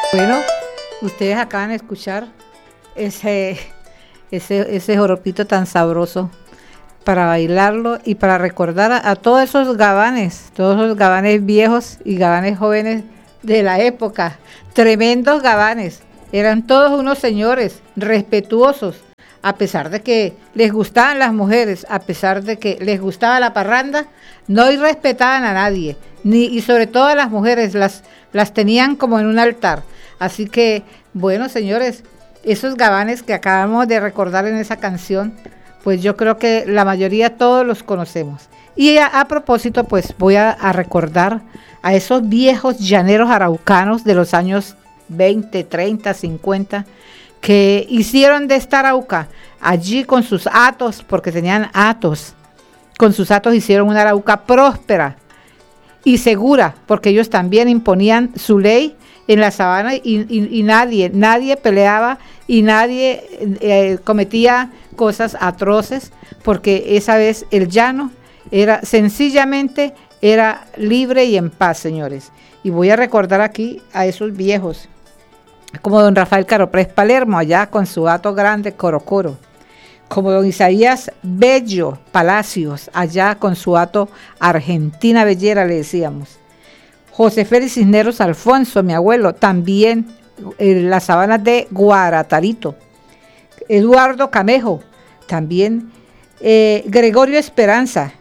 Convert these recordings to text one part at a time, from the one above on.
Bueno, ustedes acaban de escuchar ese joropito tan sabroso para bailarlo y para recordar a todos esos gabanes viejos y gabanes jóvenes de la época. Tremendos gabanes. Eran todos unos señores respetuosos, a pesar de que les gustaban las mujeres, a pesar de que les gustaba la parranda, no irrespetaban a nadie, y sobre todo a las mujeres, las tenían como en un altar. Así que, bueno, señores, esos gabanes que acabamos de recordar en esa canción, pues yo creo que la mayoría todos los conocemos. Y a propósito, pues voy a recordar a esos viejos llaneros araucanos de los años 20, 30, 50, que hicieron de esta Arauca, allí con sus hatos, porque tenían hatos, con sus hatos hicieron una Arauca próspera y segura, porque ellos también imponían su ley en la sabana y nadie peleaba y nadie cometía cosas atroces, porque esa vez el llano era sencillamente libre y en paz, señores. Y voy a recordar aquí a esos viejos, como don Rafael Caroprés Palermo, allá con su hato grande Corocoro, como don Isaías Bello Palacios, allá con su hato Argentina Bellera, le decíamos. José Félix Cisneros Alfonso, mi abuelo, también en las sabanas de Guaratarito. Eduardo Camejo, también. Gregorio Esperanza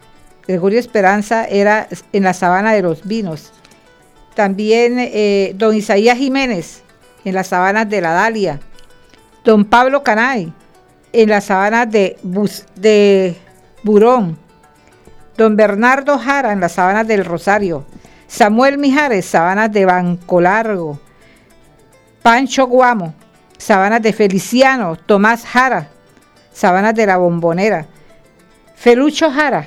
era en la sabana de los Vinos. También don Isaías Jiménez, en las sabanas de la Dalia. Don Pablo Canay, en las sabanas de Burón. Don Bernardo Jara, en las sabanas del Rosario. Samuel Mijares, sabanas de Banco Largo. Pancho Guamo, sabanas de Feliciano. Tomás Jara, sabanas de la Bombonera. Felucho Jara,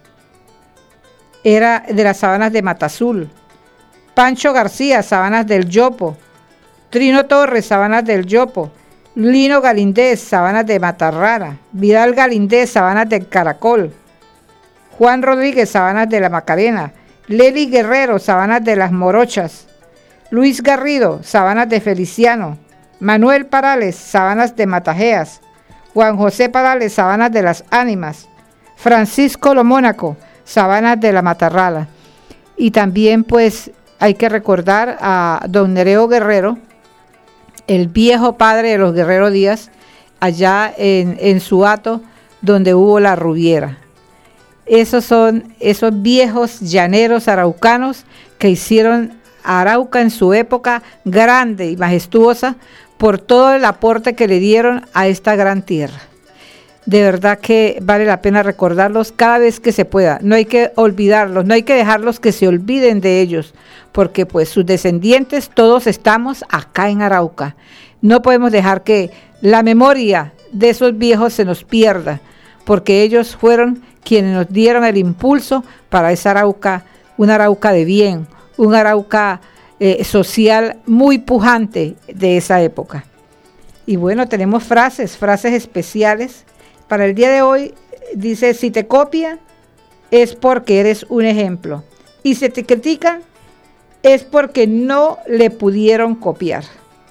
era de las sabanas de Matazul. Pancho García, sabanas del Yopo. Trino Torres, sabanas del Yopo. Lino Galindés, sabanas de Matarrara. Vidal Galindés, sabanas del Caracol. Juan Rodríguez, sabanas de la Macarena. Lely Guerrero, sabanas de las Morochas. Luis Garrido, sabanas de Feliciano. Manuel Parales, sabanas de Matajeas. Juan José Parales, sabanas de las Ánimas. Francisco Lomónaco, sabanas de la Matarrala. Y también pues hay que recordar a don Nereo Guerrero, el viejo padre de los Guerrero Díaz, allá en su hato donde hubo la Rubiera. Esos son esos viejos llaneros araucanos que hicieron a Arauca en su época grande y majestuosa por todo el aporte que le dieron a esta gran tierra. De verdad que vale la pena recordarlos cada vez que se pueda. No hay que olvidarlos, no hay que dejarlos que se olviden de ellos, porque pues sus descendientes todos estamos acá en Arauca. No podemos dejar que la memoria de esos viejos se nos pierda, porque ellos fueron quienes nos dieron el impulso para esa Arauca, una Arauca de bien, una Arauca social muy pujante de esa época. Y bueno, tenemos frases especiales. Para el día de hoy dice: si te copian es porque eres un ejemplo, y si te critican es porque no le pudieron copiar.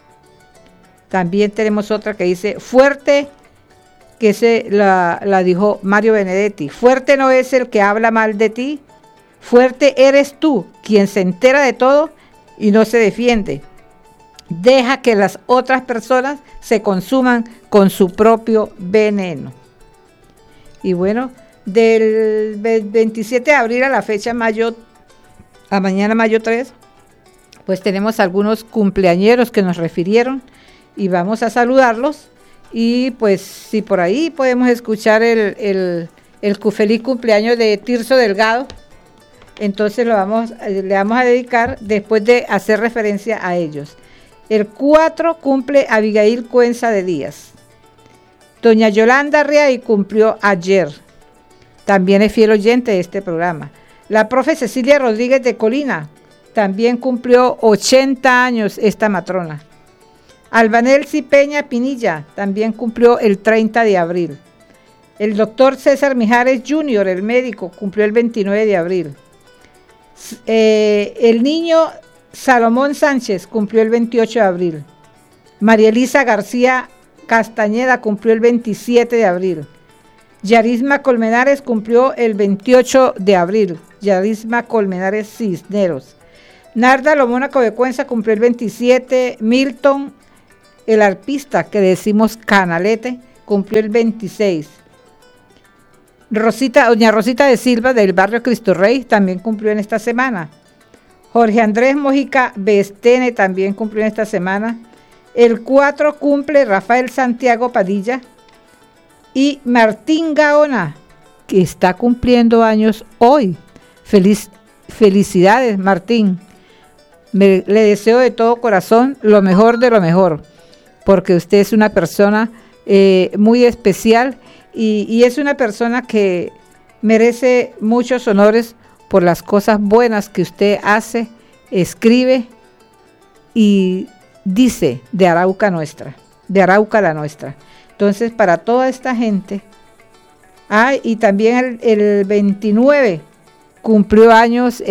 También tenemos otra que dice: fuerte, que la dijo Mario Benedetti, fuerte no es el que habla mal de ti, fuerte eres tú, quien se entera de todo y no se defiende. Deja que las otras personas se consuman con su propio veneno. Y bueno, del 27 de abril a la fecha mañana mayo 3, pues tenemos algunos cumpleañeros que nos refirieron y vamos a saludarlos. Y pues si por ahí podemos escuchar el feliz cumpleaños de Tirso Delgado, entonces le vamos a dedicar después de hacer referencia a ellos. El 4 cumple Abigail Cuenza de Díaz. Doña Yolanda Riay cumplió ayer. También es fiel oyente de este programa. La profe Cecilia Rodríguez de Colina también cumplió 80 años esta matrona. Albanelsi Peña Pinilla también cumplió el 30 de abril. El doctor César Mijares Jr., el médico, cumplió el 29 de abril. El niño Salomón Sánchez cumplió el 28 de abril. María Elisa García Castañeda cumplió el 27 de abril. Yarisma Colmenares cumplió el 28 de abril. Yarisma Colmenares Cisneros. Narda Lomónaco de Cuenza cumplió el 27. Milton, el arpista que decimos Canalete, cumplió el 26. Doña Rosita de Silva del barrio Cristo Rey también cumplió en esta semana. Jorge Andrés Mojica Bestene también cumplió en esta semana. El 4 cumple Rafael Santiago Padilla y Martín Gaona, que está cumpliendo años hoy. Felicidades, Martín. Le deseo de todo corazón lo mejor de lo mejor, porque usted es una persona muy especial y es una persona que merece muchos honores por las cosas buenas que usted hace, escribe y dice de Arauca nuestra, de Arauca la nuestra. Entonces, para toda esta gente, y también el 29 cumplió años,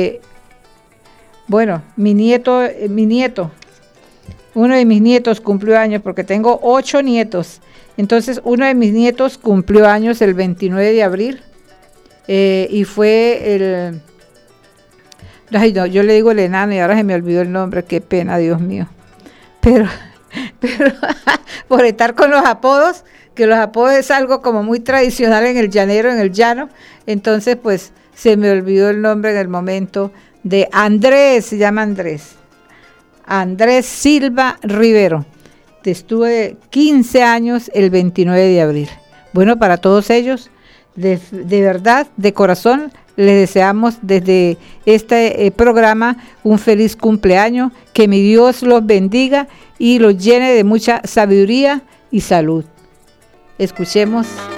mi nieto, uno de mis nietos cumplió años, porque tengo 8 nietos. Entonces, uno de mis nietos cumplió años el 29 de abril, y fue yo le digo el enano y ahora se me olvidó el nombre, qué pena, Dios mío. Pero por estar con los apodos, que los apodos es algo como muy tradicional en el llanero, en el llano, entonces pues se me olvidó el nombre en el momento de Andrés, se llama Andrés Silva Rivero. Estuve 15 años el 29 de abril. Bueno, para todos ellos, de verdad, de corazón, les deseamos desde este programa un feliz cumpleaños, que mi Dios los bendiga y los llene de mucha sabiduría y salud. Escuchemos